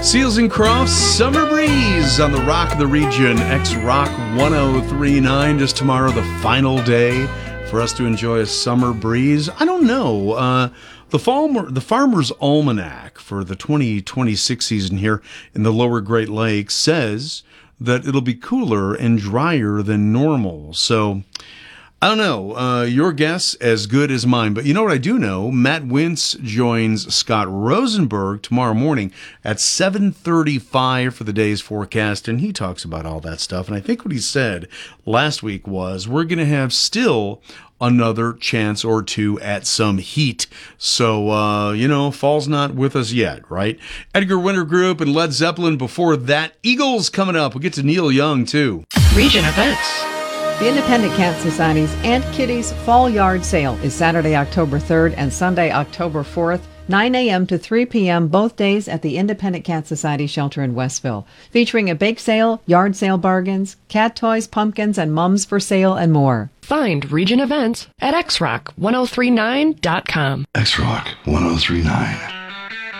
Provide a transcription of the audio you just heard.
Seals and Crofts, Summer Breeze on the Rock of the Region, X-Rock 1039. Just tomorrow, the final day for us to enjoy a summer breeze. I don't know. The Farmer's Almanac for the 2026 season here in the lower Great Lakes says that it'll be cooler and drier than normal. So, I don't know. Your guess as good as mine. But you know what I do know? Matt Wintz joins Scott Rosenberg tomorrow morning at 7:35 for the day's forecast, and he talks about all that stuff. And I think what he said last week was we're going to have still another chance or two at some heat. So, fall's not with us yet, right? Edgar Winter Group and Led Zeppelin before that. Eagles coming up. We'll get to Neil Young, too. Region events. The Independent Cat Society's Aunt Kitty's Fall Yard Sale is Saturday, October 3rd and Sunday, October 4th, 9 a.m. to 3 p.m. both days at the Independent Cat Society shelter in Westville, featuring a bake sale, yard sale bargains, cat toys, pumpkins, and mums for sale, and more. Find Region events at xrock1039.com. XRock 1039.